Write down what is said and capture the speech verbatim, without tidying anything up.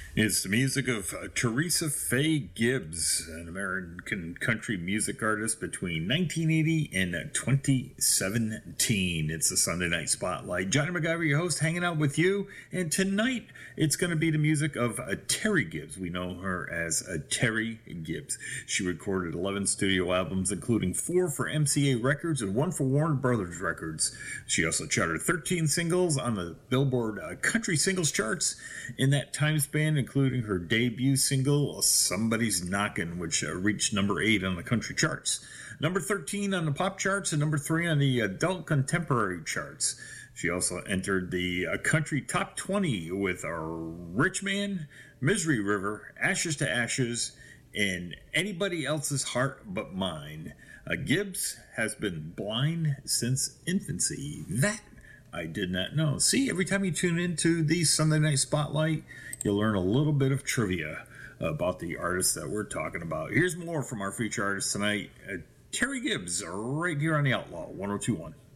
It's the music of uh, Teresa Faye Gibbs, an American country music artist between nineteen eighty and uh, twenty seventeen. It's the Sunday Night Spotlight. Johnny MacGyver, your host, hanging out with you. And tonight, it's going to be the music of uh, Terry Gibbs. We know her as uh, Terry Gibbs. She recorded eleven studio albums, including four for M C A Records and one for Warner Brothers Records. She also charted thirteen singles on the Billboard uh, Country Singles Charts in that time span, including her debut single, Somebody's Knockin', which uh, reached number eight on the country charts, number thirteen on the pop charts, and number three on the adult contemporary charts. She also entered the uh, country top twenty with a Rich Man, Misery River, Ashes to Ashes, and Anybody Else's Heart But Mine. Uh, Gibbs has been blind since infancy. That I did not know. See, every time you tune into the Sunday Night Spotlight, you'll learn a little bit of trivia about the artists that we're talking about. Here's more from our feature artist tonight, uh, Terry Gibbs, right here on the Outlaw one oh two one.